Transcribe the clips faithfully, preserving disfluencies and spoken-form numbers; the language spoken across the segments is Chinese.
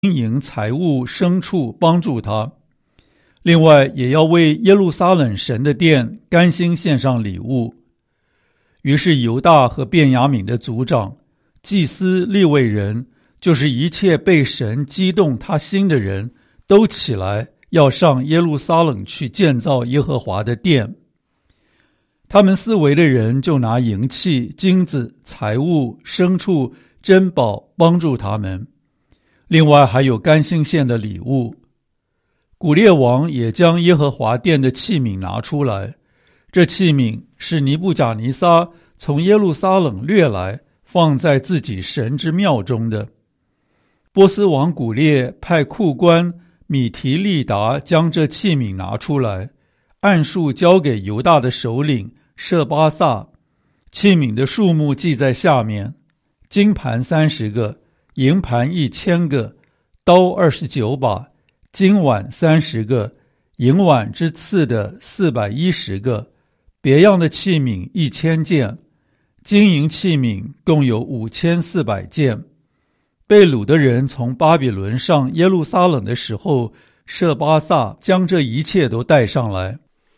经营财物牲畜帮助他。另外也要为耶路撒冷神的殿甘心献上礼物。于是犹大和便雅悯的族长、祭司、利未人，就是一切被神激动他心的人，都起来要上耶路撒冷去建造耶和华的殿。他们四围的人就拿银器、金子、财物、牲畜、珍宝帮助他们，另外还有甘心献的礼物。古列王也将耶和华殿的器皿拿出来，这器皿是尼布甲尼撒从耶路撒冷掠来，放在自己神之庙中的。波斯王古列派库官米提利达将这器皿拿出来，按数交给犹大的首领舍巴萨。器皿的数目记在下面：金盘三十个，银盘一千个，刀二十九把，金碗三十个，银碗之次的四百一十个，别样的器皿一千件，金银器皿共有五千四百件。被掳的人从巴比伦上耶路撒冷的时候，舍巴萨将这一切都带上来。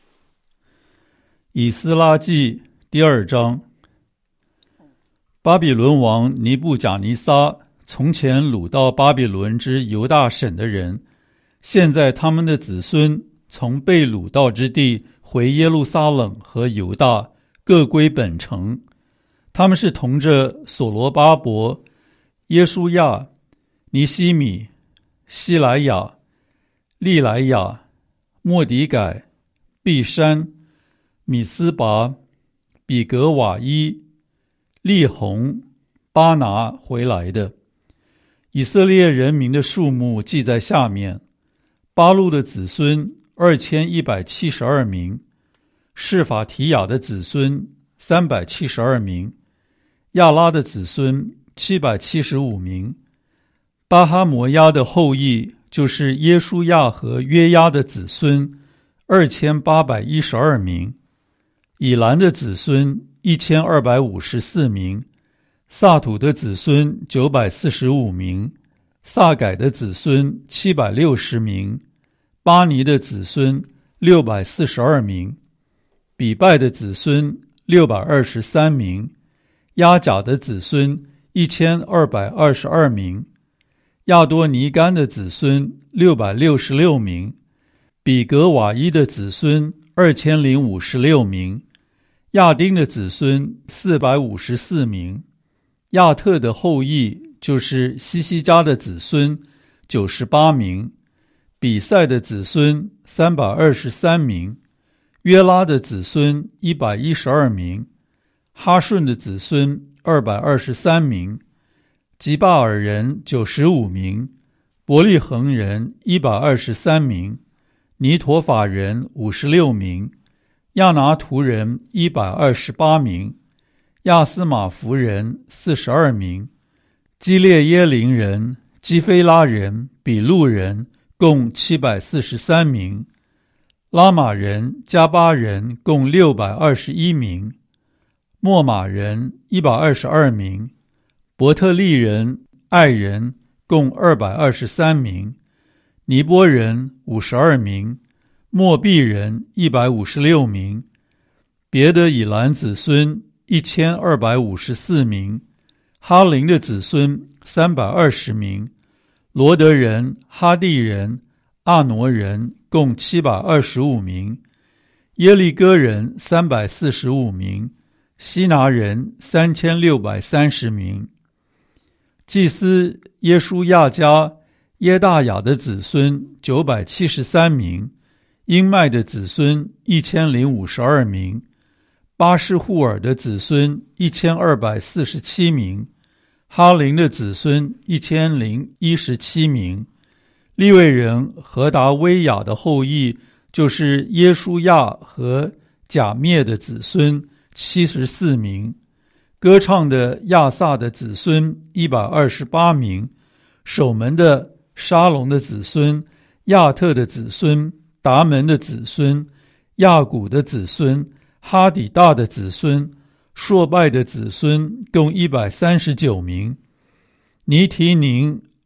以斯拉记第二章。巴比伦王尼布甲尼撒从前掳到巴比伦之犹大省的人，现在他们的子孙从被掳到之地回耶路撒冷和犹大，各归本城。他们是同着所罗巴伯、耶书亚、尼希米、希莱亚、利莱亚、末底改、毕山、米斯拔、比格瓦伊、利宏、巴拿回来的。以色列人民的数目记在下面：巴路的子孙二千一百七十二名，示法提雅的子孙三百七十二名，亚拉的子孙七百七十五名，巴哈摩押的后裔就是耶书亚和约押的子孙二千八百一十二名，以兰的子孙一千二百五十四名，萨土的子孙九百四十五名，萨改的子孙七百六十名，巴尼的子孙六百四十二名，比拜的子孙六百二十三名，亚甲的子孙一千二百二十二名，亚多尼干的子孙六百六十六名，比格瓦伊的子孙二千零五十六名，亚丁的子孙四百五十四名，亚特的后裔就是西西家的子孙九十八名，比赛的子孙三百二十三名，约拉的子孙一百一十二名，哈顺的子孙二百二十三名，吉巴尔人九十五名，伯利恒人一百二十三名，尼陀法人五十六名，亚拿图人一百二十八名，亚斯马弗人四十二名，基列耶林人、基菲拉人、比路人共七百四十三名，拉玛人、加巴人共六百二十一名，莫马人一百二十二名，伯特利人、爱人共二百二十三名，尼波人五十二名，莫毕人一百五十六名，别的以兰子孙一千二百五十四名，哈林的子孙三百二十名，罗德人、哈地人、阿挪人共七百二十五名，耶利哥人三百四十五名，希拿人三千六百三十名。祭司耶书亚家耶大雅的子孙九百七十三名，英麦的子孙一千零五十二名，巴士户尔的子孙一千二百四十七名，哈林的子孙一千零一十七名。利未人何达威雅的后裔就是耶书亚和甲灭的子孙七十四名，歌唱的亚萨的子孙一百二十八名，守门的沙龙的子孙、亚特的子孙、达门的子孙、亚古的子孙、哈底大的子孙、朔拜的子孙共一百三十九名，尼提宁、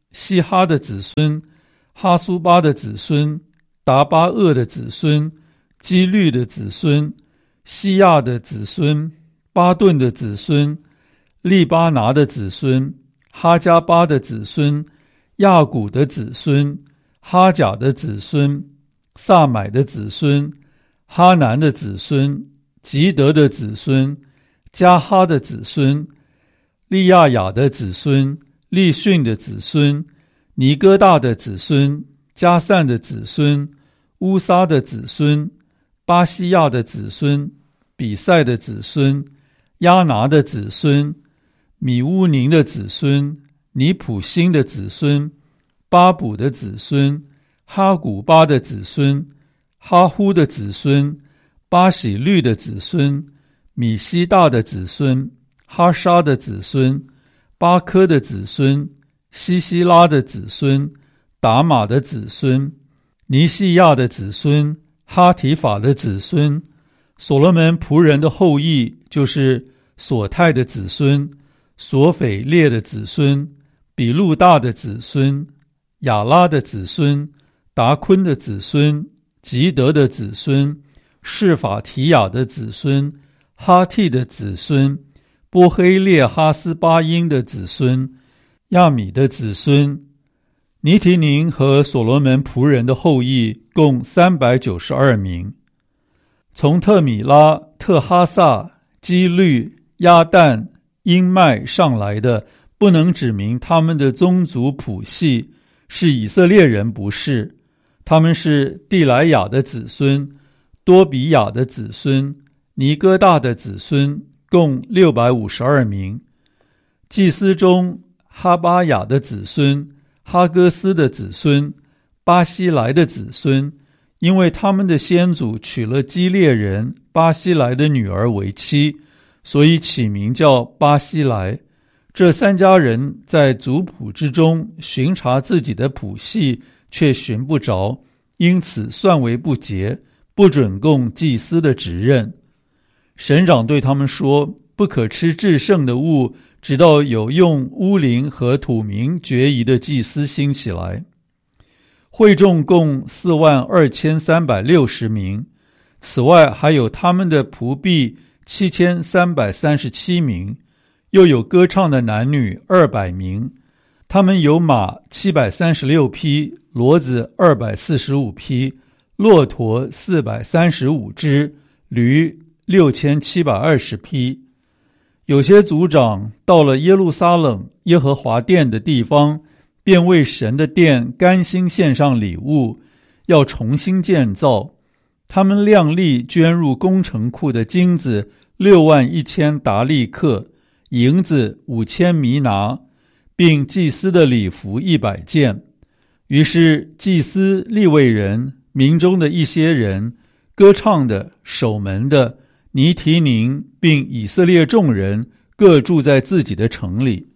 希哈的子孙，哈苏巴的子孙，达巴厄的子孙，基律的子孙，西亚的子孙，巴顿的子孙，利巴拿的子孙，哈加巴的子孙，亚古的子孙，哈甲的子孙，萨买的子孙，哈南的子孙，吉德的子孙，加哈的子孙，利亚雅的子孙，利逊的子孙，尼哥大的子孙，加散的子孙，乌撒的子孙，巴西亚的子孙，比赛的子孙，亚拿的子孙，米乌宁的子孙，尼普辛的子孙，巴卜的子孙，哈古巴的子孙，哈呼的子孙，巴喜律的子孙，米西大的子孙，哈沙的子孙，巴科的子孙，西西拉的子孙，达玛的子孙，尼西亚的子孙，哈提法的子孙，所罗门仆人的后裔就是索泰的子孙，索斐列的子孙，比路大的子孙，亚拉的子孙，达昆的子孙，吉德的子孙，示法提亚的子孙，哈替的子孙，波黑列哈斯巴因的子孙，亚米的子孙。尼提宁和所罗门仆人的后裔共三百九十二名。从特米拉、特哈萨、基律、亚旦、英麦上来的，不能指明他们的宗族谱系，是以色列人不是，他们是地莱雅的子孙，多比亚的子孙，尼哥大的子孙，共六百五十二名。祭司中，哈巴雅的子孙，哈哥斯的子孙，巴西莱的子孙，因为他们的先祖娶了基列人巴西莱的女儿为妻，所以起名叫巴西莱。这三家人在族谱之中巡查自己的谱系，却寻不着，因此算为不洁，不准供祭司的职任。省长对他们说，不可吃至圣的物，直到有用乌灵和土民决疑的祭司兴起来。会众共四万二千三百六十名，此外还有他们的仆婢七千三百三十七名，又有歌唱的男女二百名。他们有马七百三十六匹，骡子二百四十五匹，骆驼四百三十五只，驴六千七百二十匹。有些族长到了耶路撒冷耶和华殿的地方，便为神的殿甘心献上礼物，要重新建造。他们量力捐入工程库的金子六万一千达利克，银子五千弥拿，并祭司的礼服一百件。于是祭司、利未人、民中的一些人、歌唱的、守门的、尼提宁并以色列众人各住在自己的城里。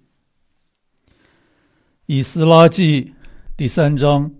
以斯拉记第三章。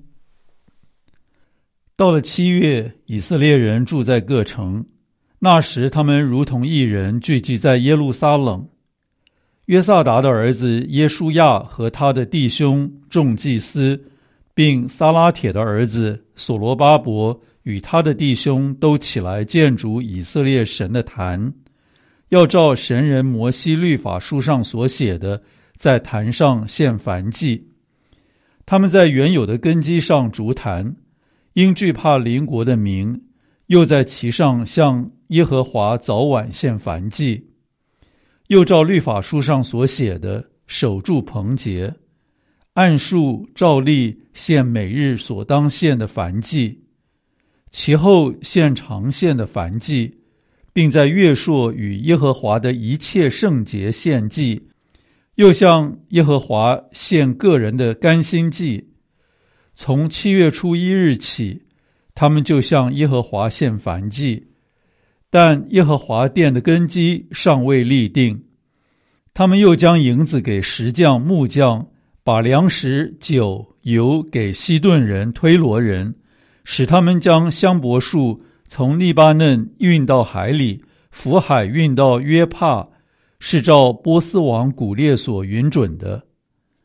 到了七月，以色列人住在各城，那时他们如同一人聚集在耶路撒冷。约萨达的儿子耶书亚和他的弟兄众祭司，并撒拉铁的儿子所罗巴伯与他的弟兄都起来建筑以色列神的坛，要照神人摩西律法书上所写的，在坛上献燔祭。他们在原有的根基上筑坛，因惧怕邻国的民，又在其上向耶和华早晚献燔祭。又照律法书上所写的，守住棚节，按数照例献每日所当献的燔祭，其后献常献的燔祭，并在月朔与耶和华的一切圣节献祭，又向耶和华献个人的甘心祭。从七月初一日起，他们就向耶和华献燔祭，但耶和华殿的根基尚未立定。他们又将银子给石匠、木匠，把粮食、酒、油给西顿人、推罗人，使他们将香柏树从利巴嫩运到海里，浮海运到约帕，是照波斯王古列所允准的。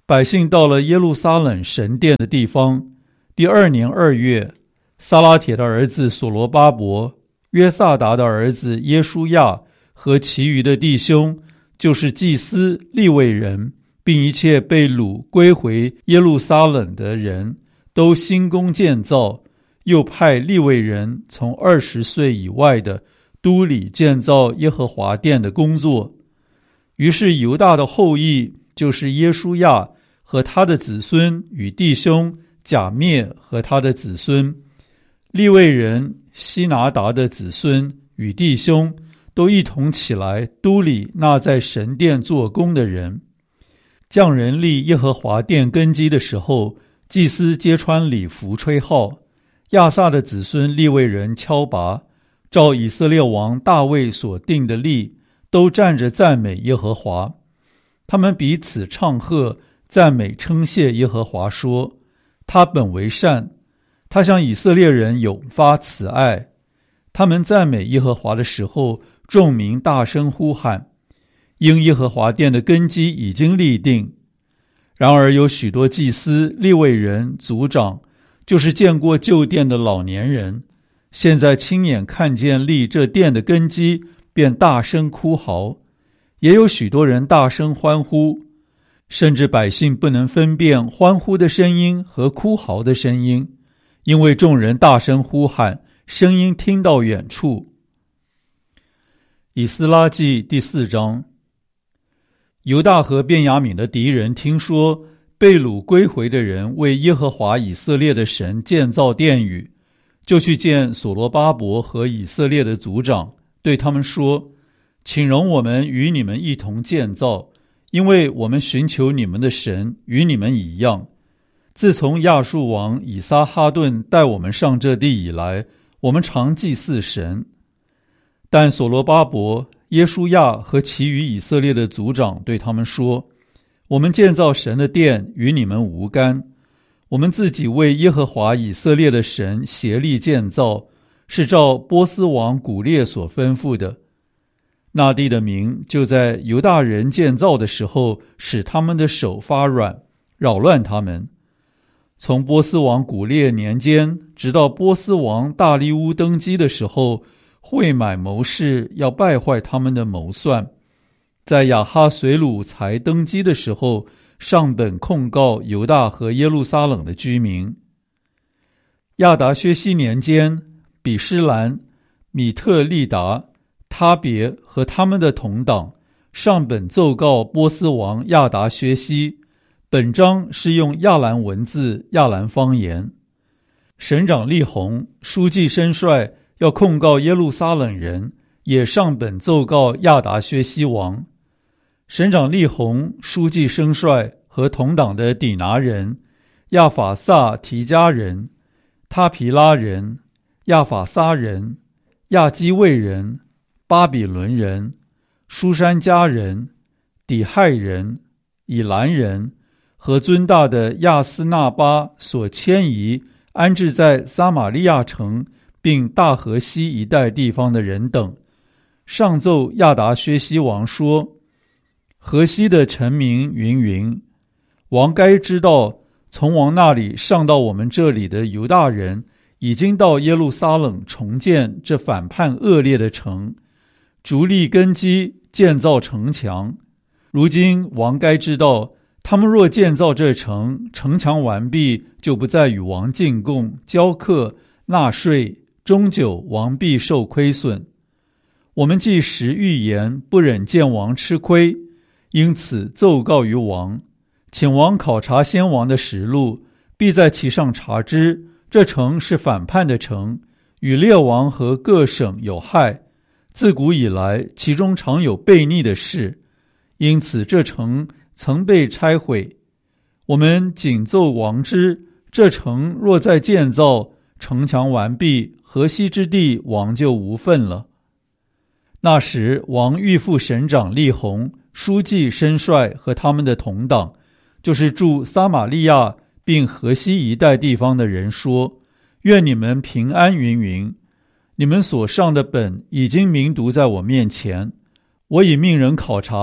百姓到了耶路撒冷神殿的地方。第二年二月，撒拉铁的儿子所罗巴伯、约萨达的儿子耶书亚和其余的弟兄，就是祭司、利未人，并一切被掳归回耶路撒冷的人，都兴工建造，又派利未人从二十岁以外的都里建造耶和华殿的工作。于是犹大的后裔，就是耶书亚和他的子孙与弟兄甲篾和他的子孙，利未人希拿达的子孙与弟兄，都一同起来都里那在神殿做工的人。匠人立耶和华殿根基的时候，祭司皆穿礼服吹号，亚萨的子孙利未人敲拔，照以色列王大卫所定的例，都站着赞美耶和华。他们彼此唱和，赞美称谢耶和华，说：他本为善，他向以色列人永发慈爱。他们赞美耶和华的时候，众民大声呼喊，因耶和华殿的根基已经立定。然而有许多祭司、利未人、族长，就是见过旧殿的老年人，现在亲眼看见立这殿的根基，便大声哭嚎。也有许多人大声欢呼，甚至百姓不能分辨欢呼的声音和哭嚎的声音，因为众人大声呼喊，声音听到远处。以斯拉记第四章。犹大和便雅悯的敌人听说被掳归回的人为耶和华以色列的神建造殿宇，就去见所罗巴伯和以色列的族长，对他们说：请容我们与你们一同建造，因为我们寻求你们的神与你们一样。自从亚述王以撒哈顿带我们上这地以来，我们常祭祀神。但所罗巴伯、耶书亚和其余以色列的族长对他们说：我们建造神的殿与你们无干，我们自己为耶和华以色列的神协力建造，是照波斯王古列所吩咐的。那地的民就在犹大人建造的时候，使他们的手发软，扰乱他们。从波斯王古列年间，直到波斯王大利乌登基的时候，会买谋士要败坏他们的谋算。在亚哈随鲁才登基的时候，上本控告犹大和耶路撒冷的居民。亚达薛西年间，比施兰、米特利达、他别和他们的同党上本奏告波斯王亚达薛西，本章是用亚兰文字、亚兰方言。省长利宏、书记申帅要控告耶路撒冷人，也上本奏告亚达薛西王。省长利宏、书记申帅和同党的底拿人、亚法萨提加人、他皮拉人、亚法撒人、亚基卫人、巴比伦人、书珊加人、底亥人、以兰人和尊大的亚斯纳巴所迁移安置在撒玛利亚城并大河西一带地方的人等，上奏亚达薛西王说：河西的臣民云云，王该知道，从王那里上到我们这里的犹大人已经到耶路撒冷重建这反叛恶劣的城，逐立根基，建造城墙。如今王该知道，他们若建造这城，城墙完毕，就不再与王进贡、交课、纳税，终久王必受亏损。我们既实预言，不忍见王吃亏，因此奏告于王，请王考察先王的实录，必在其上查知，这城是反叛的城，与列王和各省有害，自古以来其中常有悖逆的事，因此这城曾被拆毁。我们谨奏王知，这城若再建造，城墙完毕，河西之地王就无份了。那时王谕副省长利宏、书记申帅和他们的同党，就是住撒玛利亚并河西一带地方的人说：愿你们平安云云。你们所上的本已经明读在我面前，我已命人考察，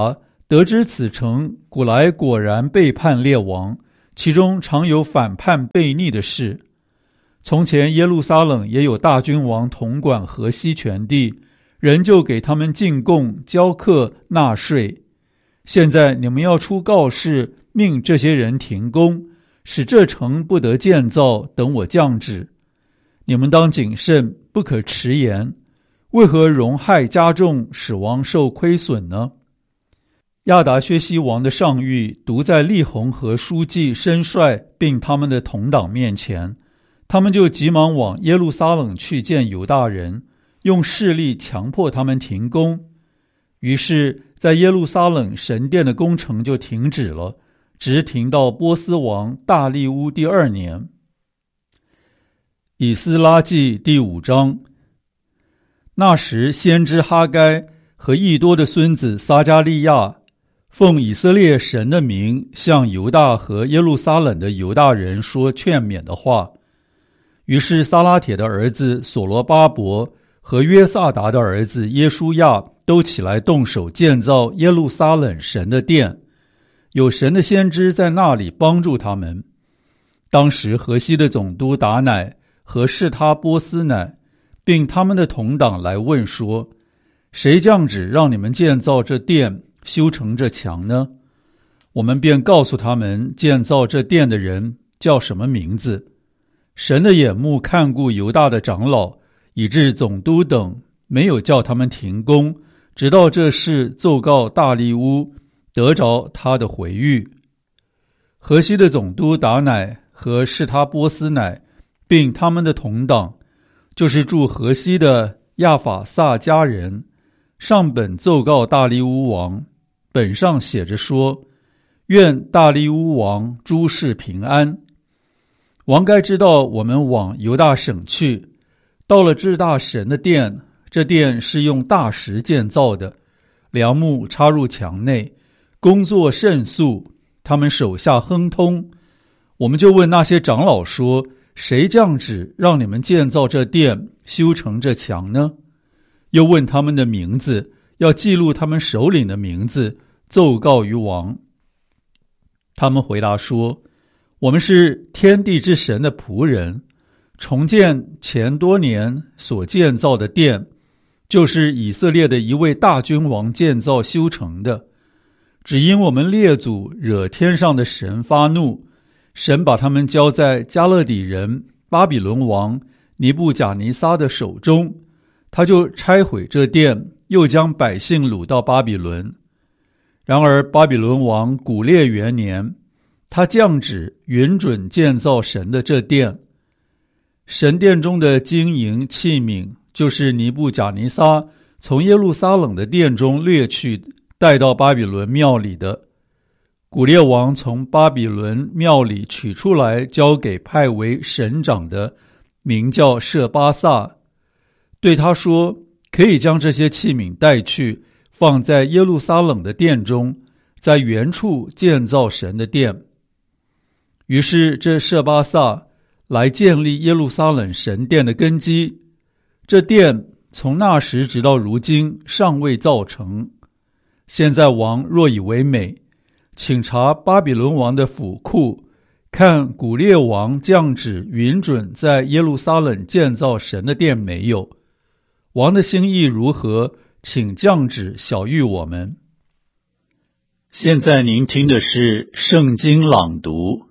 得知此城古来果然背叛列王，其中常有反叛悖逆的事。从前耶路撒冷也有大君王统管河西全地，人就给他们进贡、交课、纳税。现在你们要出告示，命这些人停工，使这城不得建造，等我降旨。你们当谨慎，不可迟延。为何荣害加重，使王受亏损呢？亚达薛西王的上谕读在利宏和书记、申帅并他们的同党面前，他们就急忙往耶路撒冷去见犹大人，用势力强迫他们停工。于是在耶路撒冷神殿的工程就停止了，直停到波斯王大利乌第二年。以斯拉记第五章。那时先知哈该和益多的孙子撒迦利亚奉以色列神的名向犹大和耶路撒冷的犹大人说劝勉的话。于是撒拉铁的儿子所罗巴伯和约萨达的儿子耶书亚都起来动手建造耶路撒冷神的殿，有神的先知在那里帮助他们。当时河西的总督达乃和示他波斯乃并他们的同党来问说，谁降旨让你们建造这殿，修成这墙呢？我们便告诉他们建造这殿的人叫什么名字。神的眼目看顾犹大的长老，以致总督等没有叫他们停工，直到这事奏告大利乌，得着他的回谕。河西的总督达乃和示他波斯乃并他们的同党，就是住河西的亚法萨家人，上本奏告大利乌王，本上写着说，愿大利乌王诸事平安。王该知道我们往犹大省去，到了至大神的殿，这殿是用大石建造的，梁木插入墙内，工作甚速，他们手下亨通。我们就问那些长老说，谁降旨让你们建造这殿，修成这墙呢？又问他们的名字，要记录他们首领的名字，奏告于王。他们回答说，我们是天地之神的仆人，重建前多年所建造的殿，就是以色列的一位大君王建造修成的。只因我们列祖惹天上的神发怒，神把他们交在加勒底人巴比伦王尼布甲尼撒的手中，他就拆毁这殿，又将百姓掳到巴比伦。然而巴比伦王古列元年，他降旨允准建造神的这殿。神殿中的金银器皿，就是尼布甲尼撒从耶路撒冷的殿中掠去，带到巴比伦庙里的。古列王从巴比伦庙里取出来，交给派为省长的，名叫舍巴萨，对他说，可以将这些器皿带去，放在耶路撒冷的殿中，在原处建造神的殿。于是这舍巴萨来建立耶路撒冷神殿的根基，这殿从那时直到如今尚未造成。现在王若以为美，请查巴比伦王的府库，看古列王降旨允准在耶路撒冷建造神的殿没有。王的心意如何，请降旨晓谕我们。现在您听的是圣经朗读。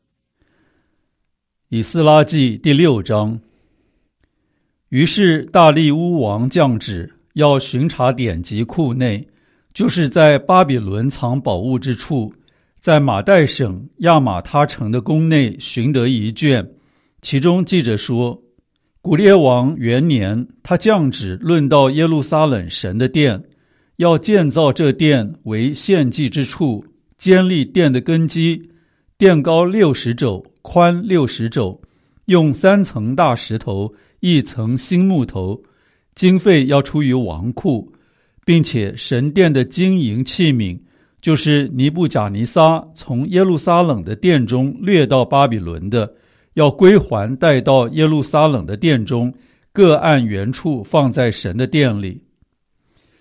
以斯拉记第六章。于是大利乌王降旨，要巡查典籍库内，就是在巴比伦藏宝物之处，在马代省亚玛他城的宫内寻得一卷，其中记着说，古列王元年，他降旨论到耶路撒冷神的殿，要建造这殿为献祭之处，坚立殿的根基，殿高六十肘，宽六十肘，用三层大石头，一层新木头，经费要出于王库，并且神殿的金银器皿，就是尼布甲尼撒从耶路撒冷的殿中掠到巴比伦的，要归还带到耶路撒冷的殿中，各按原处放在神的殿里。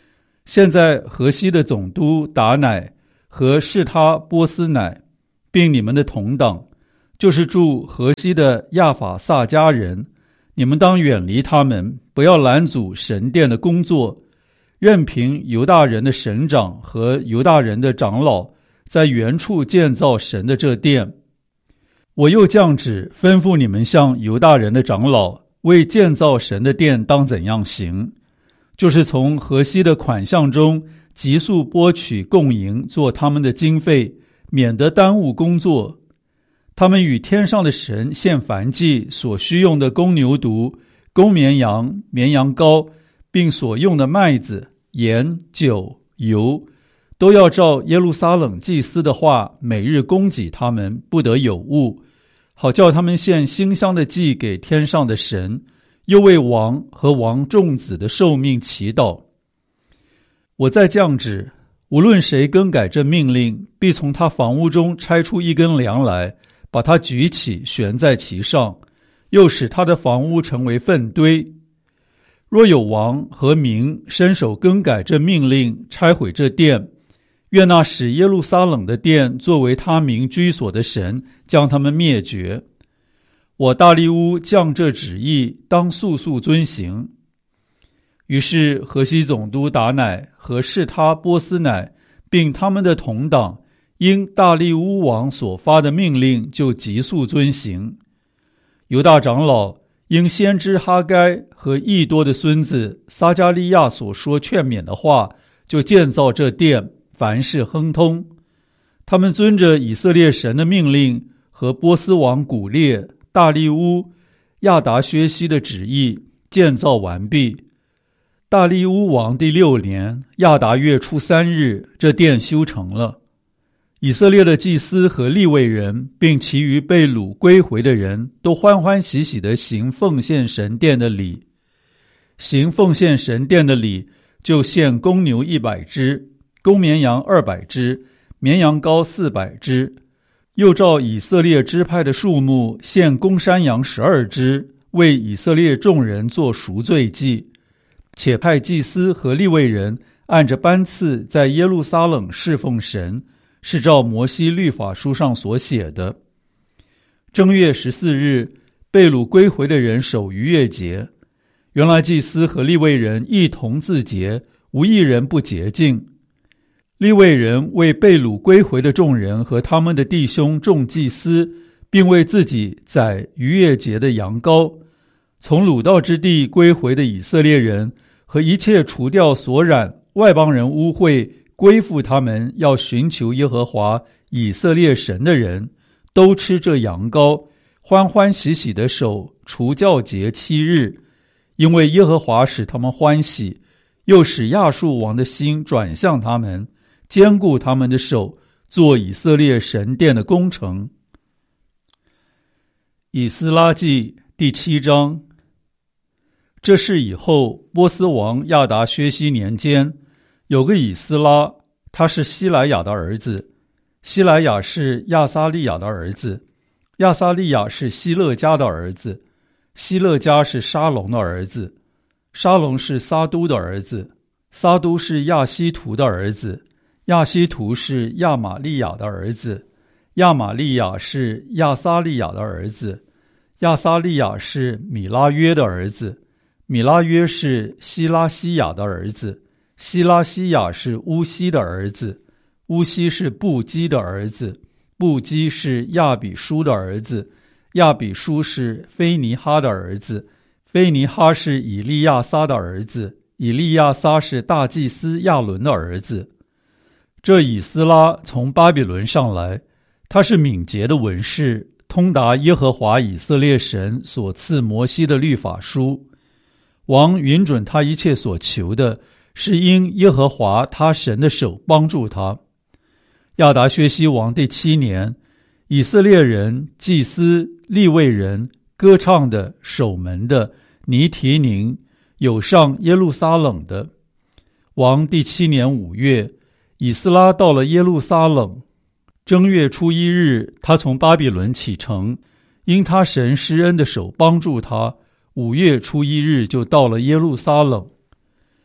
现在河西的总督达乃和士他波斯乃，并你们的同党，就是住河西的亚法萨迦人，你们当远离他们，不要拦阻神殿的工作，任凭犹大人的省长和犹大人的长老在原处建造神的这殿。我又降旨吩咐你们向犹大人的长老为建造神的殿当怎样行，就是从河西的款项中急速拨取供银做他们的经费，免得耽误工作。他们与天上的神献燔祭所需用的公牛犊、公绵羊、绵羊羔，并所用的麦子、盐、酒、油，都要照耶路撒冷祭司的话，每日供给他们，不得有误，好叫他们献馨香的祭给天上的神，又为王和王众子的寿命祈祷。我再降旨，无论谁更改这命令，必从他房屋中拆出一根梁来，把它举起，悬在其上，又使他的房屋成为粪堆。若有王和民伸手更改这命令，拆毁这殿，愿那使耶路撒冷的殿作为他民居所的神将他们灭绝。我大利乌降这旨意，当速速遵行。于是河西总督达乃和士他波斯乃并他们的同党，因大利乌王所发的命令，就急速遵行。犹大长老因先知哈该和益多的孙子撒迦利亚所说劝勉的话，就建造这殿，凡事亨通。他们遵着以色列神的命令和波斯王古列、大利乌、亚达薛西的旨意，建造完毕。大利乌王第六年亚达月初三日，这殿修成了。以色列的祭司和利未人，并其余被掳归回的人，都欢欢喜喜地行奉献神殿的礼。行奉献神殿的礼，就献公牛一百只，公绵羊二百只，绵羊羔四百只，又照以色列支派的数目，献公山羊十二只，为以色列众人做赎罪祭。且派祭司和利未人按着班次在耶路撒冷侍奉神，是照摩西律法书上所写的。正月十四日，被掳归回的人守逾越节。原来祭司和利未人一同自洁，无一人不洁净。利未人为被掳归回的众人和他们的弟兄众祭司，并为自己宰逾越节的羊羔。从掳到之地归回的以色列人和一切除掉所染外邦人污秽归附他们要寻求耶和华以色列神的人，都吃这羊羔，欢欢喜喜地守除酵节七日，因为耶和华使他们欢喜，又使亚述王的心转向他们，坚固他们的手，做以色列神殿的工程。以斯拉记第七章。这事以后，波斯王亚达薛西年间，有个以斯拉，他是希莱亚的儿子，希莱亚是亚撒利亚的儿子，亚撒利亚是希勒家的儿子，希勒家是沙龙的儿子，沙龙是撒都的儿子，撒都是亚希图的儿子，亚希图是亚玛利亚的儿子，亚玛利亚是亚撒利亚的儿子，亚撒利亚是米拉约的儿子，米拉约是希拉西亚的儿子，希拉西亚是乌西的儿子，乌西是布基的儿子，布基是亚比书的儿子，亚比书是菲尼哈的儿子，菲尼哈是以利亚撒的儿子，以利亚撒是大祭司亚伦的儿子。这以斯拉从巴比伦上来，他是敏捷的文士，通达耶和华以色列神所赐摩西的律法书。王允准他一切所求的，是因耶和华他神的手帮助他。亚达薛西王第七年，以色列人、祭司、利未人、歌唱的、守门的、尼提宁，有上耶路撒冷的。王第七年五月，以斯拉到了耶路撒冷。正月初一日，他从巴比伦启程，因他神施恩的手帮助他，五月初一日就到了耶路撒冷。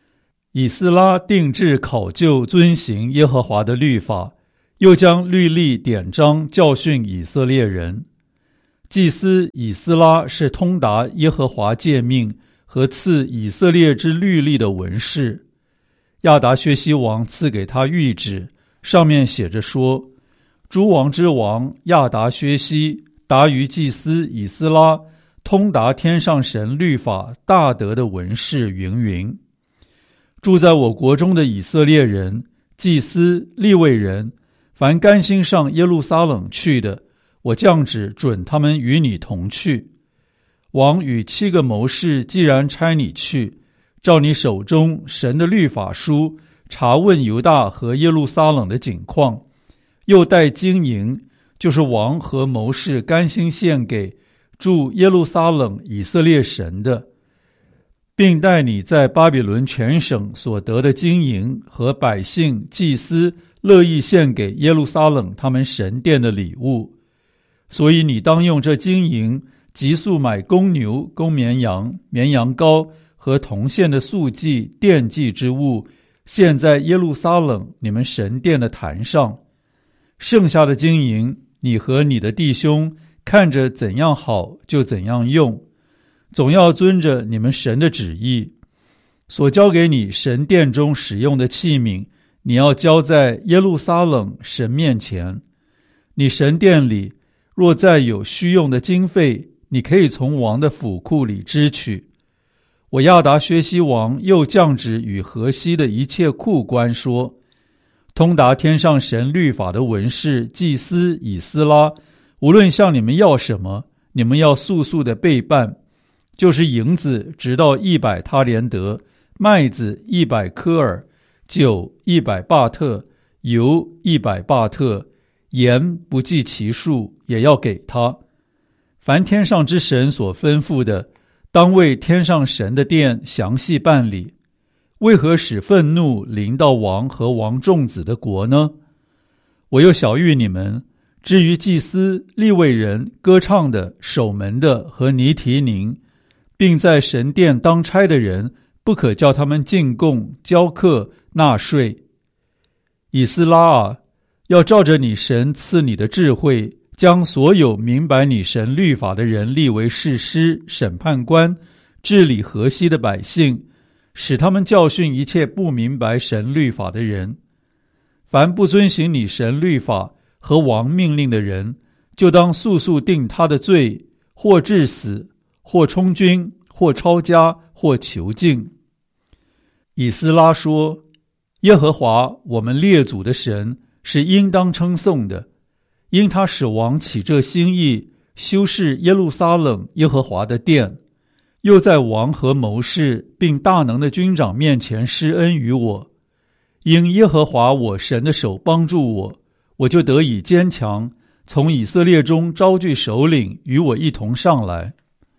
以斯拉定制考究遵行耶和华的律法，又将律例典章教训以色列人。祭司以斯拉是通达耶和华诫命和赐以色列之律例的文士。亚达薛西王赐给他谕旨，上面写着说：诸王之王亚达薛西达于祭司以斯拉，通达天上神律法大德的文士云云。住在我国中的以色列人、祭司、利未人，凡甘心上耶路撒冷去的，我降旨准他们与你同去。王与七个谋士既然差你去，照你手中神的律法书查问犹大和耶路撒冷的景况，又带金银，就是王和谋士甘心献给住耶路撒冷以色列神的，并带你在巴比伦全省所得的金银和百姓祭司乐意献给耶路撒冷他们神殿的礼物。所以你当用这金银急速买公牛、公绵羊、绵羊羔和铜线的素祭、奠祭之物，献在耶路撒冷你们神殿的坛上。剩下的金银，你和你的弟兄看着怎样好就怎样用，总要遵着你们神的旨意。所交给你神殿中使用的器皿，你要交在耶路撒冷神面前。你神殿里若再有需用的经费，你可以从王的府库里支取。我亚达薛西王又降旨与河西的一切库官说：通达天上神律法的文士祭司以斯拉，无论向你们要什么，你们要速速的备办，就是银子直到一百他连德，麦子一百科尔，酒一百巴特，油一百巴特，盐不计其数，也要给他。凡天上之神所吩咐的，当为天上神的殿详细办理。为何使愤怒临到王和王众子的国呢？我又晓谕你们，至于祭司、利未人、歌唱的、守门的和尼提宁，并在神殿当差的人，不可叫他们进贡、交课、纳税。以斯拉啊，要照着你神赐你的智慧，将所有明白你神律法的人立为士师、审判官，治理河西的百姓，使他们教训一切不明白神律法的人。凡不遵行你神律法和王命令的人，就当速速定他的罪，或治死，或充军，或抄家，或囚禁。以斯拉说：耶和华我们列祖的神是应当称颂的，因他使王起这心意，修饰耶路撒冷耶和华的殿，又在王和谋士并大能的军长面前施恩于我。因耶和华我神的手帮助我，我就得以坚强，从以色列中招聚首领与我一同上来。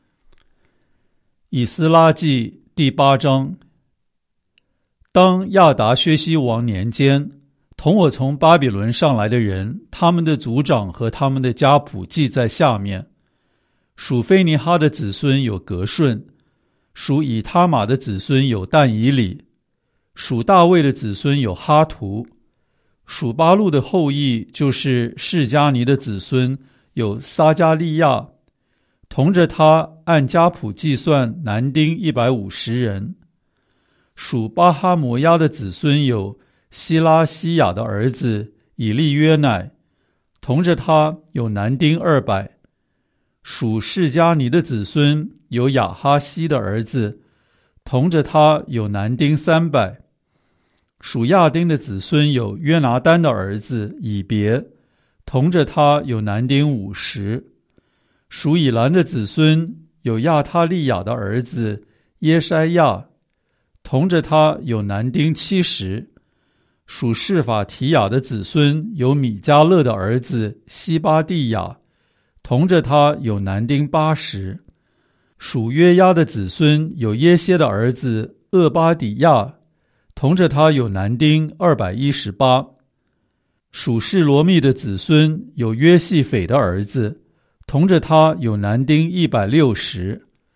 以斯拉记第八章。当亚达薛西王年间，同我从巴比伦上来的人，他们的族长和他们的家谱记在下面。属菲尼哈的子孙有革顺，属以他玛的子孙有但以理，属大卫的子孙有哈图，属巴路的后裔就是示迦尼的子孙有撒加利亚，同着他按家谱计算男丁一百五十人。属巴哈摩押的子孙有希拉西亚的儿子以利约乃，同着他有男丁二百。属示迦尼的子孙有亚哈西的儿子，同着他有男丁三百。属亚丁的子孙有约拿单的儿子以别，同着他有男丁五十。属以兰的子孙有亚他利亚的儿子耶筛亚，同着他有男丁七十。属示法提亚的子孙有米迦勒的儿子西巴蒂亚，同着他有男丁八十。属约押的子孙有耶歇的儿子厄巴底亚，同着他有男丁二百一十八。属示罗密的子孙有约细斐的儿子，同着他有男丁一百六十。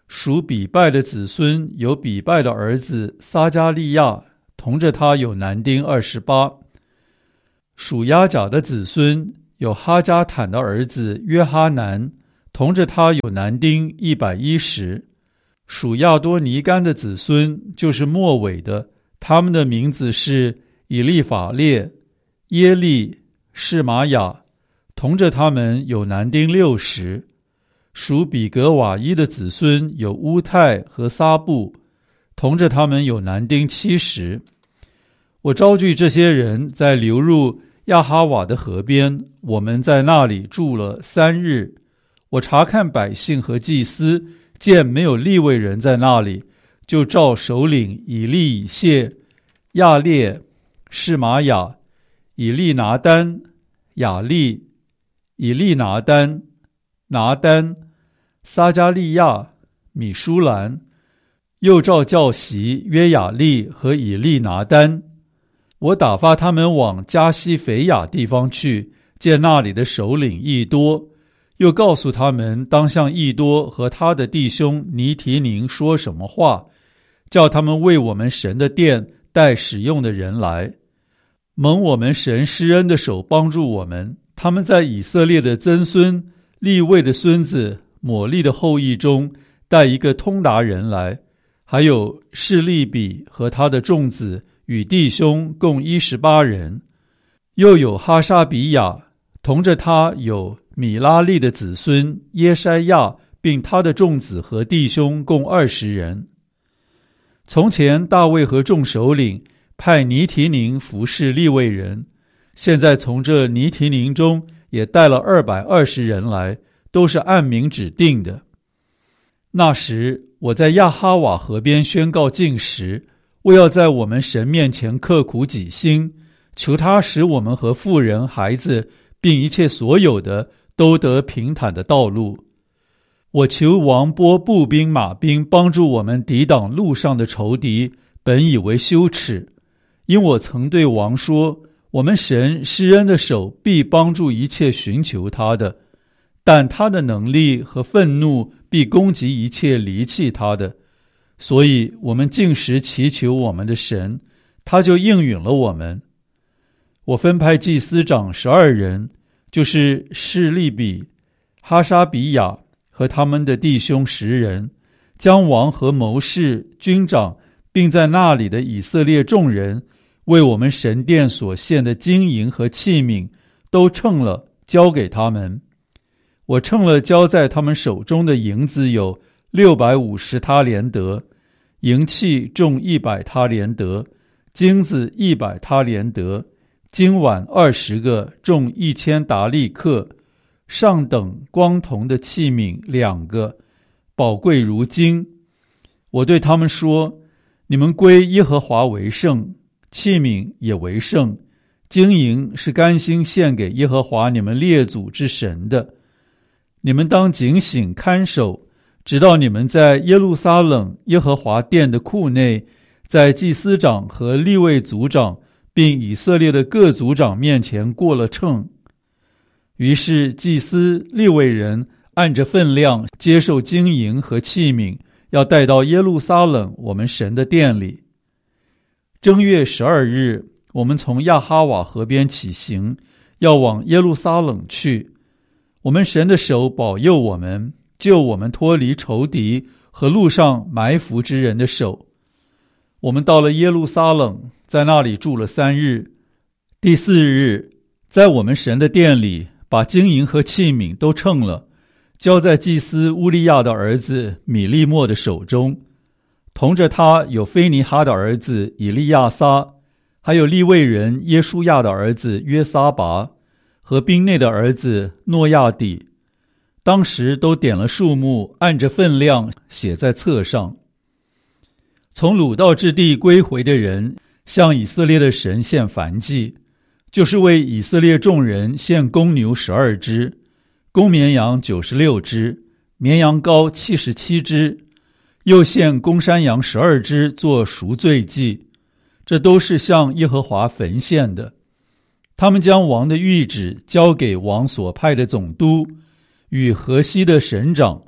属比拜的子孙有比拜的儿子撒迦利亚，同着他有男丁二十八。属亚甲的子孙有哈加坦的儿子约哈南，同着他有男丁一百一十。属亚多尼干的子孙就是末尾的，他们的名字是以利法列、耶利、示玛雅，同着他们有男丁六十。属比格瓦伊的子孙有乌泰和撒布，同着他们有男丁七十。我招聚这些人，在流入亚哈瓦的河边，我们在那里住了三日。我查看百姓和祭司，见没有利未人在那里，就召首领以利以谢、亚列、示玛雅、以利拿单、雅利、以利拿单、拿单、撒迦利亚、米舒兰，又召教习约雅利和以利拿单。我打发他们往加西腓亚地方去，见那里的首领益多，又告诉他们当向益多和他的弟兄尼提宁说什么话，叫他们为我们神的殿带使用的人来。蒙我们神施恩的手帮助我们，他们在以色列的曾孙利未的孙子抹利的后裔中带一个通达人来，还有示利比和他的众子与弟兄共一十八人，又有哈沙比亚，同着他有米拉利的子孙耶筛亚，并他的众子和弟兄共二十人。从前大卫和众首领派尼提宁服侍利未人，现在从这尼提宁中也带了二百二十人来，都是按名指定的。那时我在亚哈瓦河边宣告禁食，为要在我们神面前刻苦己心，求他使我们和妇人、孩子并一切所有的都得平坦的道路。我求王拨步兵马兵帮助我们抵挡路上的仇敌，本以为羞耻，因我曾对王说，我们神施恩的手必帮助一切寻求他的，但他的能力和愤怒必攻击一切离弃他的。所以我们禁食祈求我们的神，他就应允了我们。我分派祭司长十二人，就是示利比、哈沙比亚和他们的弟兄十人，将王和谋士、军长，并在那里的以色列众人为我们神殿所献的金银和器皿都称了，交给他们。我称了交在他们手中的银子有六百五十他连得，银器重一百他连得，金子一百他连得，金碗二十个，重一千达利克，上等光铜的器皿两个，宝贵如金。我对他们说，你们归耶和华为圣，器皿也为圣，金银是甘心献给耶和华你们列祖之神的。你们当警醒看守，直到你们在耶路撒冷耶和华殿的库内，在祭司长和利未族长并以色列的各族长面前过了秤。于是祭司利未人按着分量接受金银和器皿，要带到耶路撒冷我们神的殿里。正月十二日，我们从亚哈瓦河边起行，要往耶路撒冷去。我们神的手保佑我们，救我们脱离仇敌和路上埋伏之人的手。我们到了耶路撒冷，在那里住了三日。第四日，在我们神的殿里，把金银和器皿都称了，交在祭司乌利亚的儿子米利末的手中。同着他有菲尼哈的儿子以利亚撒，还有利未人耶书亚的儿子约撒拔，和兵内的儿子诺亚底。当时都点了数目，按着分量写在册上。从掳到之地归回的人，向以色列的神献燔祭，就是为以色列众人献公牛十二只，公绵羊九十六只，绵羊羔七十七只，又献公山羊十二只做赎罪祭，这都是向耶和华焚献的。他们将王的谕旨交给王所派的总督与河西的省长，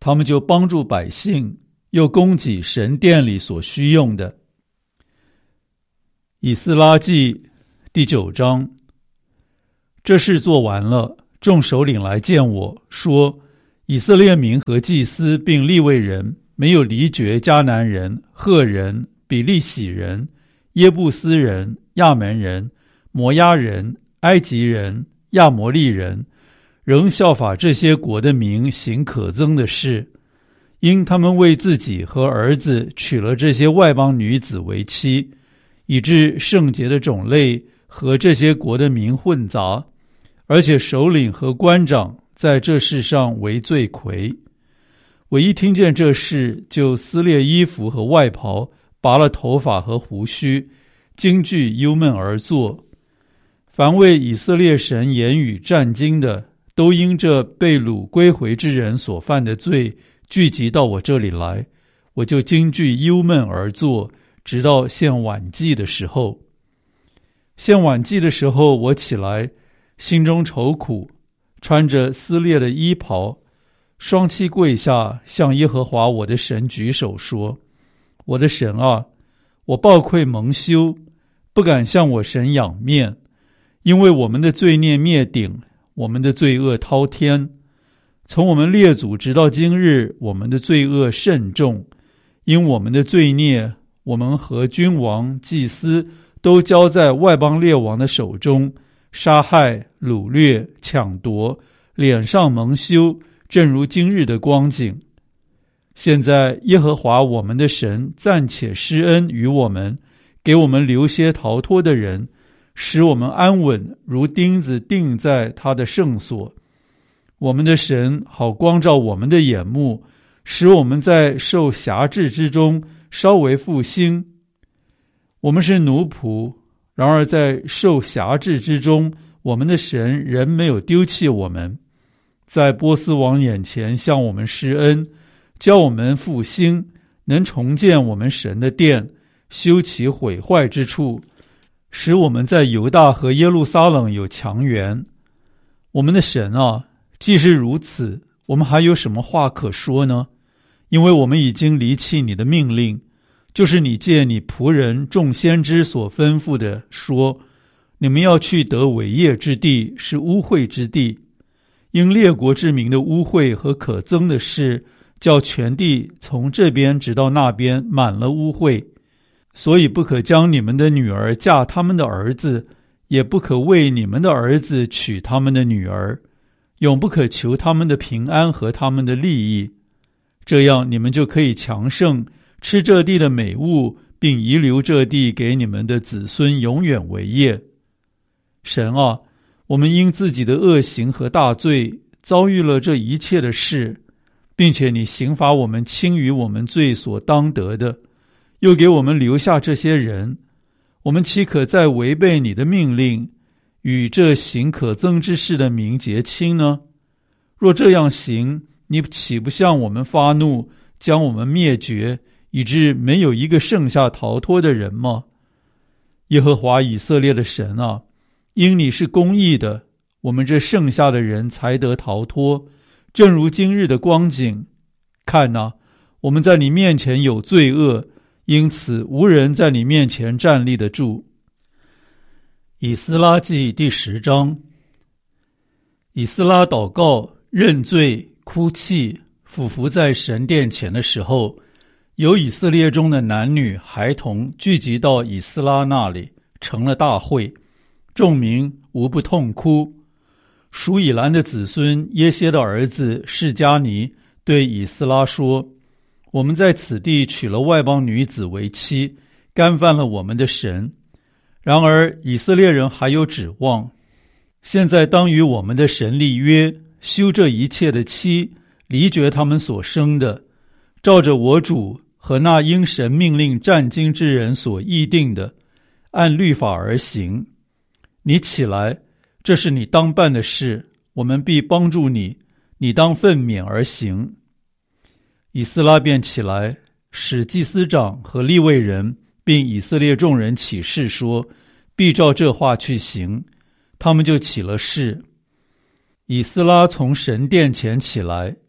他们就帮助百姓，又供给神殿里所需用的。以斯拉记第九章。这事做完了，众首领来见我，说以色列民和祭司并利未人没有离绝迦南人、赫人、比利洗人、耶布斯人、亚门人、摩押人、埃及人、亚摩利人，仍效法这些国的民行可憎的事，因他们为自己和儿子娶了这些外邦女子为妻，以致圣洁的种类和这些国的民混杂，而且首领和官长在这事上为罪魁。我一听见这事，就撕裂衣服和外袍，拔了头发和胡须，惊惧忧闷而坐。凡为以色列神言语战惊的，都因这被掳归回之人所犯的罪，聚集到我这里来，我就惊惧忧闷而坐，直到献晚祭的时候。献晚祭的时候，我起来，心中愁苦，穿着撕裂的衣袍，双膝跪下，向耶和华我的神举手说：我的神啊，我抱愧蒙羞，不敢向我神仰面，因为我们的罪孽灭顶，我们的罪恶滔天。从我们列祖直到今日，我们的罪恶甚重，因我们的罪孽，我们和君王、祭司都交在外邦列王的手中，杀害、掳掠、抢夺，脸上蒙羞，正如今日的光景。现在耶和华我们的神暂且施恩于我们，给我们留些逃脱的人，使我们安稳，如钉子钉在他的圣所。我们的神好光照我们的眼目，使我们在受辖制之中稍微复兴。我们是奴仆，然而在受辖制之中，我们的神仍没有丢弃我们，在波斯王眼前向我们施恩，教我们复兴，能重建我们神的殿，修其毁坏之处，使我们在犹大和耶路撒冷有强援。我们的神啊，既是如此，我们还有什么话可说呢？因为我们已经离弃你的命令，就是你借你仆人众先知所吩咐的，说你们要去得为业之地，是污秽之地。因列国之民的污秽和可憎的事，叫全地从这边直到那边满了污秽，所以不可将你们的女儿嫁他们的儿子，也不可为你们的儿子娶他们的女儿，永不可求他们的平安和他们的利益。这样你们就可以强盛，吃这地的美物，并遗留这地给你们的子孙永远为业。神啊，我们因自己的恶行和大罪遭遇了这一切的事，并且你刑罚我们轻于我们罪所当得的，又给我们留下这些人，我们岂可再违背你的命令，与这行可憎之事的民结亲呢？若这样行，你岂不向我们发怒，将我们灭绝，以致没有一个剩下逃脱的人吗？耶和华以色列的神啊，因你是公义的，我们这剩下的人才得逃脱，正如今日的光景。看哪，我们在你面前有罪恶，因此无人在你面前站立得住。以斯拉记第十章。以斯拉祷告、认罪、哭泣，俯伏在神殿前的时候，有以色列中的男女孩童聚集到以斯拉那里，成了大会，众民无不痛哭。属以兰的子孙耶歇的儿子示迦尼对以斯拉说：我们在此地娶了外邦女子为妻，干犯了我们的神。然而以色列人还有指望，现在当与我们的神立约，休这一切的妻，离绝他们所生的，照着我主和那因神命令战经之人所议定的，按律法而行。你起来，这是你当办的事，我们必帮助你，你当奋勉而行。以斯拉便起来，使祭司长和利未人并以色列众人起誓说，必照这话去行。他们就起了誓。以斯拉从神殿前起来，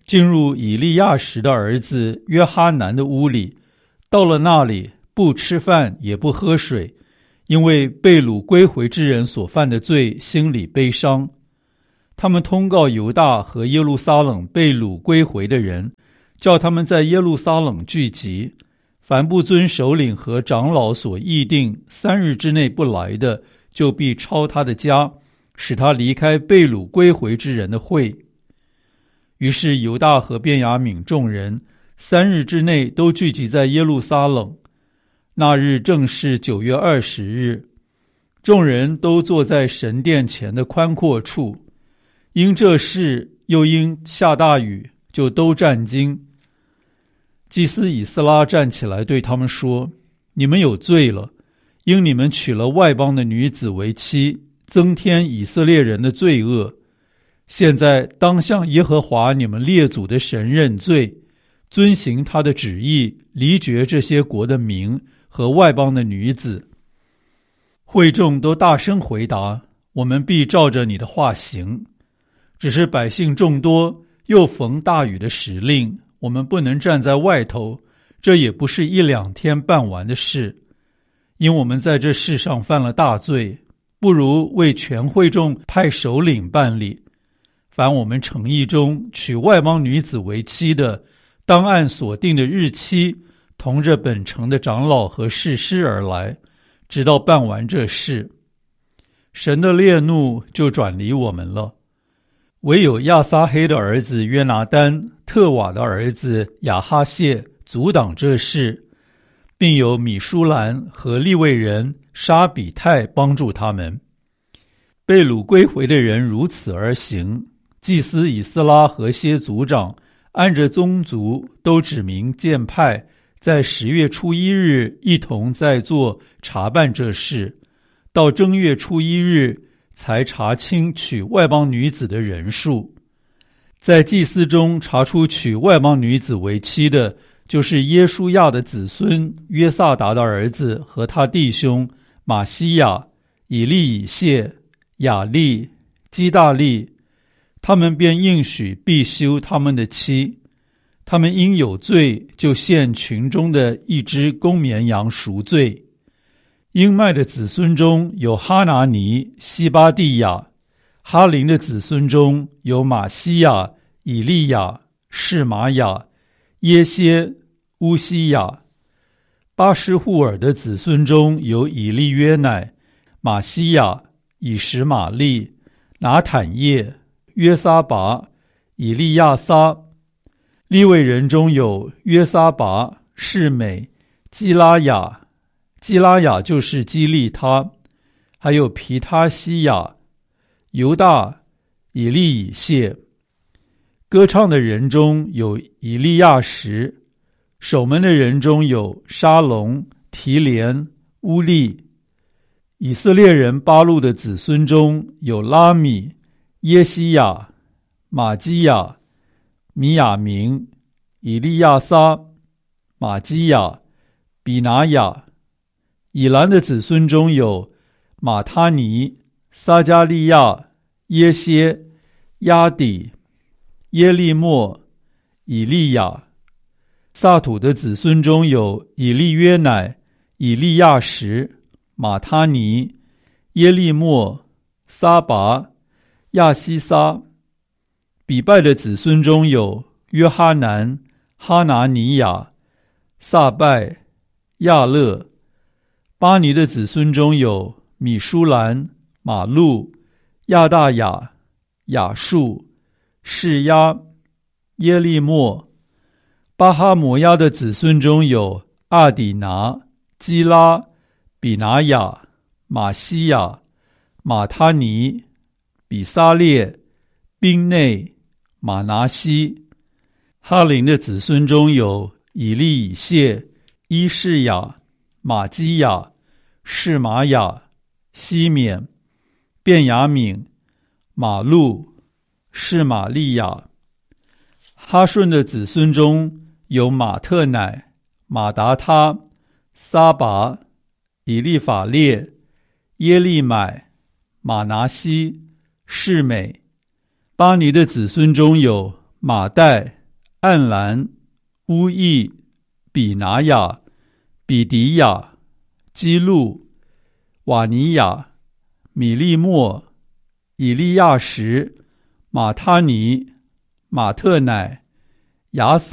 进入以利亚实的儿子约哈南的屋里，到了那里，不吃饭也不喝水，因为被掳归回之人所犯的罪，心里悲伤。他们通告犹大和耶路撒冷被掳归回的人，叫他们在耶路撒冷聚集，凡不遵首领和长老所议定三日之内不来的，就必抄他的家，使他离开被掳归回之人的会。于是犹大和便雅悯众人三日之内都聚集在耶路撒冷。那日正是九月二十日，众人都坐在神殿前的宽阔处，因这事又因下大雨，就都战惊。祭司以斯拉站起来对他们说：你们有罪了，因你们娶了外邦的女子为妻，增添以色列人的罪恶。现在当向耶和华你们列祖的神认罪，遵行他的旨意，离绝这些国的民和外邦的女子。会众都大声回答：我们必照着你的话行。只是百姓众多，又逢大雨的时令，我们不能站在外头，这也不是一两天办完的事。因我们在这世上犯了大罪，不如为全会众派首领办理。凡我们诚意中娶外邦女子为妻的，当按所定的日期，同着本城的长老和士师而来，直到办完这事。神的烈怒就转离我们了。唯有亚撒黑的儿子约拿单、特瓦的儿子亚哈谢阻挡这事，并有米舒兰和利未人沙比泰帮助他们。被掳归回的人如此而行。祭司以斯拉和些族长按着宗族都指明荐派，在十月初一日一同在座查办这事，到正月初一日才查清娶外邦女子的人数。在祭司中查出娶外邦女子为妻的，就是耶书亚的子孙约萨达的儿子和他弟兄马西亚、以利以谢、雅利、基大利，他们便应许必休他们的妻。他们因有罪，就献群中的一只公绵羊赎罪。英麦的子孙中有哈拿尼、西巴蒂亚；哈林的子孙中有马西亚、以利亚、示玛雅、耶歇、乌西亚；巴施户尔的子孙中有以利约乃、马西亚、以实玛利、拿坦叶、约撒拔、以利亚撒；利未人中有约撒拔、示美、基拉雅，基拉雅就是基利他，还有皮他西亚、犹大、以利以谢。歌唱的人中有以利亚实，守门的人中有沙龙、提连、乌利。以色列人巴路的子孙中有拉米、耶西亚、马基亚、米亚明、以利亚撒、马基亚、比拿雅。以兰的子孙中有马他尼、撒加利亚、耶歇、亚底、耶利莫、以利亚。撒土的子孙中有以利约乃、以利亚实、马他尼、耶利莫、撒拔、亚西撒。比拜的子孙中有约哈南、哈拿尼亚、撒拜、亚勒。巴尼的子孙中有米舒兰、马路、亚大雅、雅述、示压、耶利莫。巴哈摩亚的子孙中有阿底拿、基拉、比拿雅、马西亚、马他尼、比撒列、宾内、马拿西。哈林的子孙中有以利以谢、伊士雅、马基亚、示玛雅、西缅、便雅悯、马路、示玛利亚。哈顺的子孙中有马特乃、马达他、撒拔、以利法列、耶利买、马拿西、示美。巴尼的子孙中有马代、暗兰、乌益、比拿雅、比迪亚、基路、瓦尼亚、米利莫、以利亚什、马他尼、马特乃、亚撒